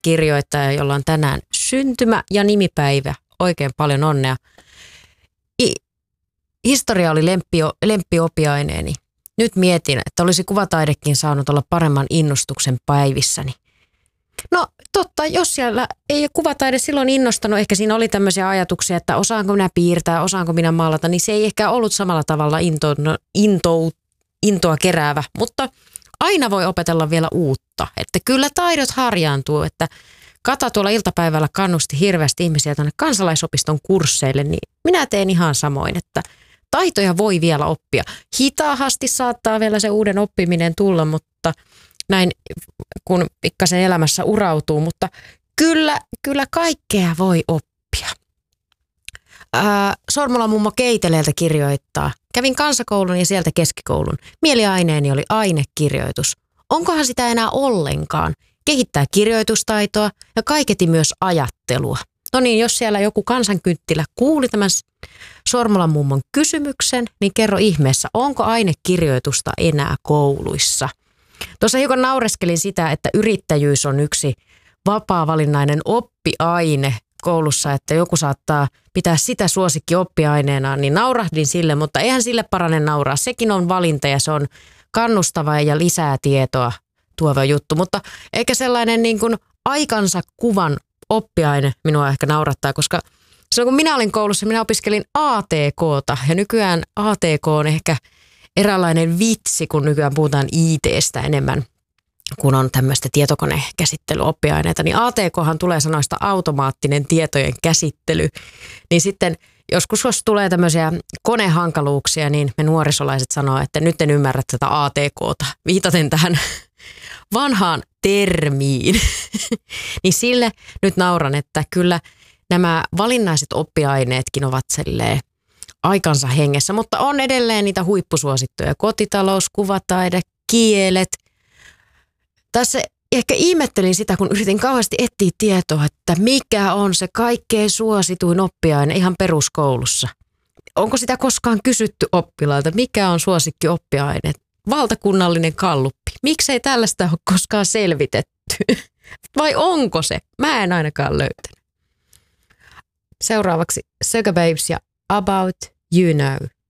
kirjoittaja, jolla on tänään syntymä- ja nimipäivä. Oikein paljon onnea. Historia oli lemppiopiaineeni. Nyt mietin, että olisi kuvataidekin saanut olla paremman innostuksen päivissäni. No totta, jos siellä ei kuvataide silloin innostanut, ehkä siinä oli tämmöisiä ajatuksia, että osaanko minä piirtää, osaanko minä maalata, niin se ei ehkä ollut samalla tavalla intoa keräävä, mutta aina voi opetella vielä uutta, että kyllä taidot harjaantuu, että Kata tuolla iltapäivällä kannusti hirveästi ihmisiä tänne kansalaisopiston kursseille, niin minä teen ihan samoin, että taitoja voi vielä oppia. Hitaasti saattaa vielä se uuden oppiminen tulla, mutta näin kun pikkasen elämässä urautuu, mutta kyllä kaikkea voi oppia. Sormolan mummo Keiteleeltä kirjoittaa. Kävin kansakoulun ja sieltä keskikoulun. Mieliaineeni oli ainekirjoitus. Onkohan sitä enää ollenkaan? Kehittää kirjoitustaitoa ja kaiketi myös ajattelua. No niin, jos siellä joku kansankynttilä kuuli tämän Sormolan mummon kysymyksen, niin kerro ihmeessä, onko ainekirjoitusta enää kouluissa? Tuossa hiukan naureskelin sitä, että yrittäjyys on yksi vapaa-valinnainen oppiaine koulussa, että joku saattaa pitää sitä suosikki-oppiaineenaan, niin naurahdin sille, mutta eihän sille parane nauraa. Sekin on valinta ja se on kannustava ja lisää tietoa tuova juttu, mutta eikä sellainen niin kuin aikansa kuvan oppiaine minua ehkä naurattaa, koska silloin kun minä olin koulussa, minä opiskelin ATK:ta ja nykyään ATK on ehkä eräänlainen vitsi, kun nykyään puhutaan IT:stä enemmän, kun on tämmöistä tietokonekäsittelyoppiaineita, niin ATKhan tulee sanoista automaattinen tietojen käsittely, niin sitten joskus jos tulee tämmöisiä konehankaluuksia, niin me nuorisolaiset sanoo, että nyt en ymmärrä tätä ATK:ta, viitaten tähän vanhaan termiin, niin sille nyt nauran, että kyllä nämä valinnaiset oppiaineetkin ovat silleen aikansa hengessä, mutta on edelleen niitä huippusuosittuja. Kotitalous, kuvataide, kielet. Tässä ehkä ihmettelin sitä, kun yritin kauheasti etsiä tietoa, että mikä on se kaikkein suosituin oppiaine ihan peruskoulussa. Onko sitä koskaan kysytty oppilailta, mikä on suosikki oppiaine? Valtakunnallinen galluppi. Miksei tällaista ole koskaan selvitetty? Vai onko se? Mä en ainakaan löytänyt. Seuraavaksi Sugababes ja About You Know.